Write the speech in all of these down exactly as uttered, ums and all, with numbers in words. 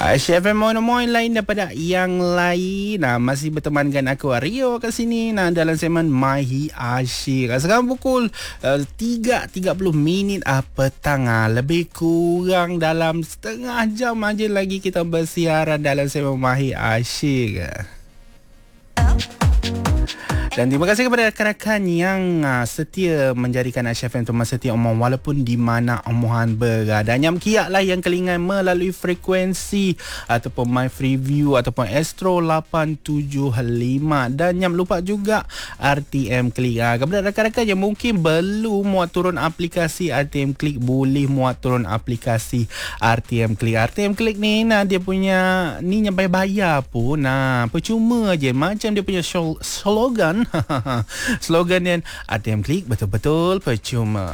Chef Moin-Moin lain daripada yang lain. Nah, masih bertemankan aku Rio kat sini nah, dalam segmen Mahi Asyik. Sekarang pukul uh, tiga tiga puluh minit uh, petang. Uh, lebih kurang dalam setengah jam aja lagi kita bersiaran dalam segmen Mahi Asyik. Dan terima kasih kepada rakan-rakan yang uh, setia menjadikan Aisyah F M teman setia omong walaupun di mana omongan berada. Nyam kiak lah yang kelingan melalui frekuensi ataupun My Freeview ataupun Astro lapan tujuh lima. Dan nyam lupa juga R T M Klik. Uh, kepada rakan-rakan yang mungkin belum muat turun aplikasi R T M Klik, boleh muat turun aplikasi R T M Klik. R T M Klik ni nah, dia punya ni yang bayar pun nah, percuma je. Macam dia punya slogan slogan yang R T M Klik betul-betul percuma.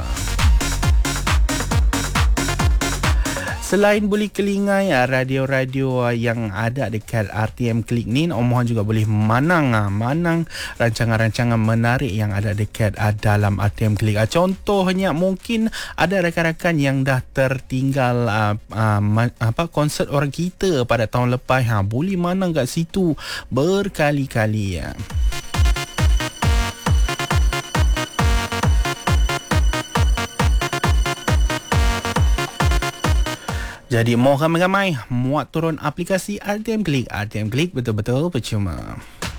Selain boleh kelingai radio-radio yang ada dekat R T M Klik ni, omongan juga boleh manang manang rancangan-rancangan menarik yang ada dekat dalam R T M Klik. Contohnya mungkin ada rakan-rakan yang dah tertinggal uh, uh, apa konsert orang kita pada tahun lepas, ha, boleh manang kat situ berkali-kali ya. Jadi mau ramai-ramai muat turun aplikasi R T M Klik. R T M Klik betul-betul percuma.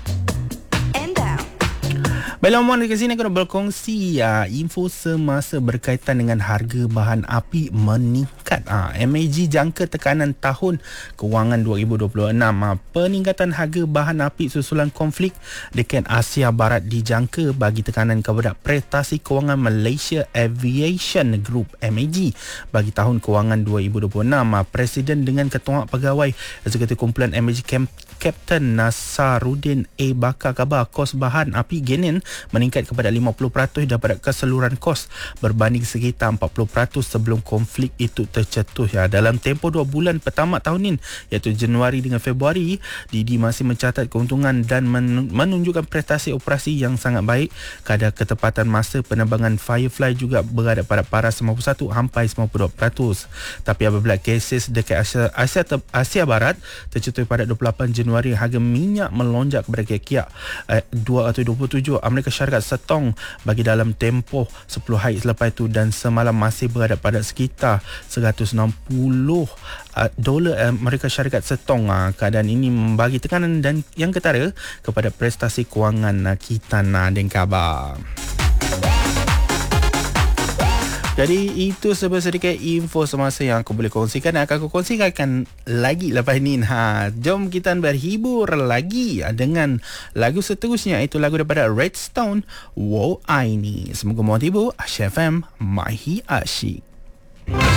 Baiklah, mohon dekat sini aku nak berkongsi uh, info semasa berkaitan dengan harga bahan api meningkat. Uh, M A G jangka tekanan tahun kewangan dua ribu dua puluh enam. Uh, peningkatan harga bahan api susulan konflik dekat Asia Barat dijangka bagi tekanan kepada prestasi kewangan Malaysia Aviation Group M A G bagi tahun kewangan dua ribu dua puluh enam. Uh, Presiden dengan Ketua Pegawai Eksekutif Kumpulan M A G Camp Kapten Nasaruddin A. Bakar khabar kos bahan api genin meningkat kepada lima puluh peratus daripada keseluruhan kos berbanding sekitar empat puluh peratus sebelum konflik itu tercetus. Ya, dalam tempoh dua bulan pertama tahun ini iaitu Januari dengan Februari, D D masih mencatat keuntungan dan menunjukkan prestasi operasi yang sangat baik. Kadar ketepatan masa penerbangan Firefly juga berada pada paras sembilan puluh satu sampai sembilan puluh dua peratus. Tapi apabila keses dekat Asia, Asia, Asia Barat tercetus pada dua puluh lapan Januari, harga minyak melonjak kepada kiak eh, dua ratus dua puluh tujuh Amerika Syarikat setong bagi dalam tempoh sepuluh hari selepas itu, dan semalam masih berada pada sekitar seratus enam puluh uh, dolar Amerika Syarikat setong. Uh, keadaan ini membagi tekanan dan yang ketara kepada prestasi kewangan uh, kita nah dan khabar. Jadi itu sedikit info semasa yang aku boleh kongsikan. Akan aku kongsikan lagi lepas ni. Ha, jom kita berhibur lagi dengan lagu seterusnya. Itu lagu daripada Redstone, Wow Aini. Semoga mohon tiba Aisyah F M Mahi Asyik.